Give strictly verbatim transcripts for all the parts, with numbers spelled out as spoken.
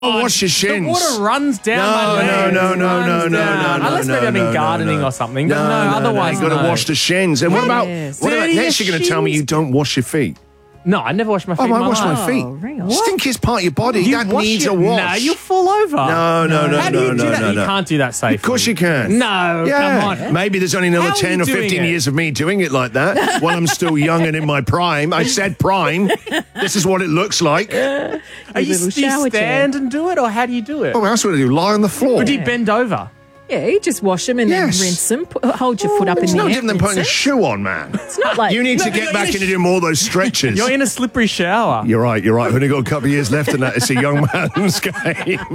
Oh, wash your shins. The water runs down no, my legs. No, no, no, runs no, no, no, down. no, Unless no, maybe I've been no, gardening no. or something. But No, no, no, otherwise no. You've got to no. wash the shins. And what about, Yes. what about Dirty next you're going to tell me shins. you don't wash your feet? No, I never wash my feet Oh, in I my wash life. my feet. Oh, hang on. Stink is part of your body. You that wash needs your, a wash. No, you'll fall over. No, no, no, How do no, you do no, that? no, You no. can't do that safely. Of course you can. No, Yeah. come on. Maybe there's only another How are ten you or doing fifteen it? years of me doing it like that while I'm still young and in my prime. I said prime. This is what it looks like. Are you, little do you shower stand and do it, or how do you do it? Oh, that's what I do. Lie on the floor. Or do you bend over? Yeah, you just wash them and Yes. then rinse them. Put, hold your foot up in It's the no air. different than putting a rinse it. shoe on, man. It's not like You need No, to but get you're back in a into sh- doing more of those stretches. You're in a slippery shower. You're right, you're right. We've only got a couple of years left in that. It's a young man's game.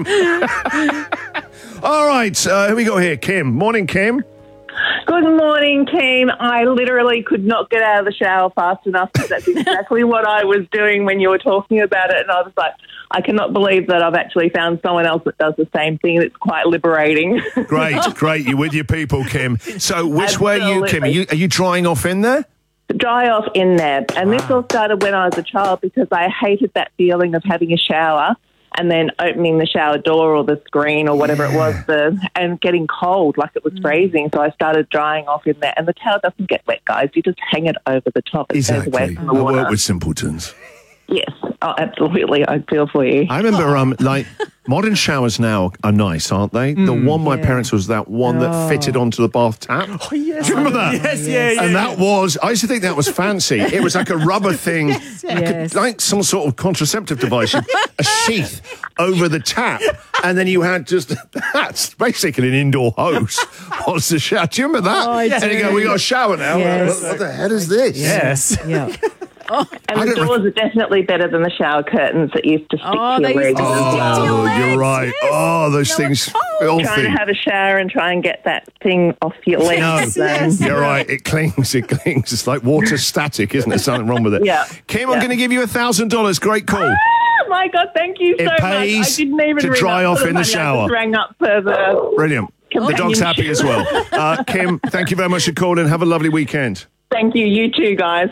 All right, uh, who we got here? Kim. Morning, Kim. Good morning, team. I literally could not get out of the shower fast enough because that's exactly what I was doing when you were talking about it. And I was like, I cannot believe that I've actually found someone else that does the same thing. It's quite liberating. Great, great. You're with your people, Kim. So which way are you, Kim? Are you, are you drying off in there? Dry off in there. And this all started when I was a child because I hated that feeling of having a shower and then opening the shower door or the screen or whatever Yeah. it was, the, and getting cold like it was freezing. So I started drying off in there. And the towel doesn't get wet, guys. You just hang it over the top. It Exactly. stays away from the I water. work with simpletons. Yes. Oh, absolutely. I feel for you. I remember, um, like, modern showers now are nice, aren't they? the one my parents was that one that fitted onto the bath tap. Oh, yes. Do you remember that? Yes, yeah, yeah. And that was, I used to think that was fancy. It was like a rubber thing, like, a- Yes. like some sort of contraceptive device, a sheath over the tap. And then you had just, that's basically an indoor hose. What's the shower? Do you remember that? Oh, I and you do. go, we got a shower now. Yes. What, what the hell is this? Yes. Yeah. And I the don't doors are definitely better than the shower curtains that used to stick Oh, to they your used legs. to stick to your Oh, legs, you're right. yes. Oh, those things Trying filthy. to have a shower and try and get that thing off your No, legs. and- you're right. It clings. It clings. It's like water static, isn't it? Something wrong with it. Yeah. Kim, I'm Yeah. going to give you a thousand dollars. Great call. Oh my God, thank you It so much. pays I didn't even to ring dry up off for in the money. I shower. just rang up for the Brilliant. The dog's happy as well. Uh, Kim, thank you very much for calling. Have a lovely weekend. Thank you. You too, guys.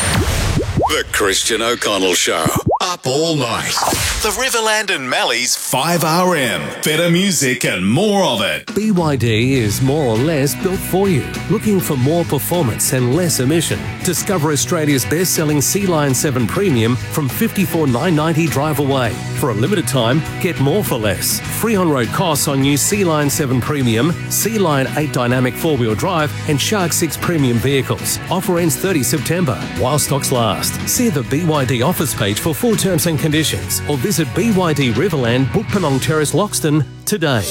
The Christian O'Connell Show. Up all night. The Riverland and Mally's five R M. Better music and more of it. B Y D is more or less built for you. Looking for more performance and less emission? Discover Australia's best-selling Sea Lion seven Premium from fifty-four thousand nine hundred ninety drive away. For a limited time, get more for less. Free on-road costs on new Sea Lion seven Premium, Sea Lion eight Dynamic four-wheel drive and Shark six Premium vehicles. Offer ends thirtieth September while stocks last. See the B Y D offers page for full terms and conditions or visit B Y D Riverland, Bookpenong Terrace, Loxton today.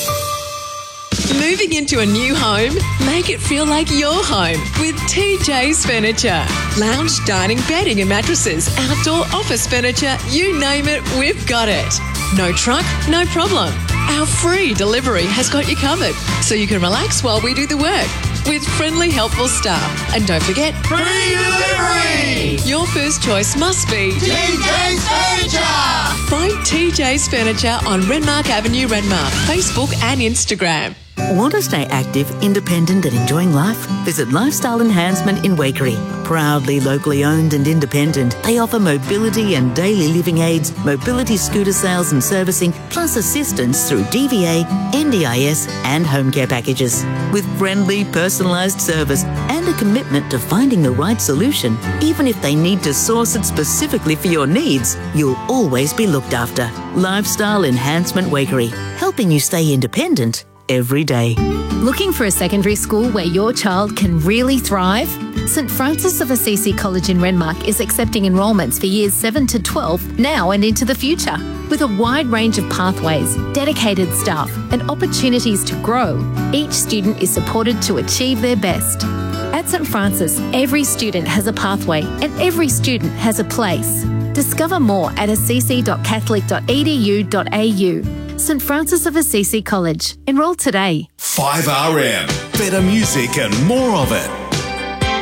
Moving into a new home? Make it feel like your home with T J's Furniture. Lounge, dining, bedding and mattresses, outdoor office furniture, you name it, we've got it. No truck, no problem. Our free delivery has got you covered, so you can relax while we do the work with friendly, helpful staff. And don't forget, free delivery! Your first choice must be T J's Furniture! Find T J's Furniture on Renmark Avenue, Renmark, Facebook and Instagram. Want to stay active, independent and enjoying life? Visit Lifestyle Enhancement in Waikerie. Proudly locally owned and independent, they offer mobility and daily living aids, mobility scooter sales and servicing, plus assistance through D V A, N D I S and home care packages. With friendly, personalised service and a commitment to finding the right solution, even if they need to source it specifically for your needs, you'll always be looked after. Lifestyle Enhancement Waikerie, helping you stay independent every day. Looking for a secondary school where your child can really thrive? St Francis of Assisi College in Renmark is accepting enrolments for years seven to twelve now and into the future. With a wide range of pathways, dedicated staff and opportunities to grow, each student is supported to achieve their best. At St Francis, every student has a pathway and every student has a place. Discover more at assisi dot catholic dot e d u dot a u. St Francis of Assisi College. Enroll today. five R M. Better music and more of it.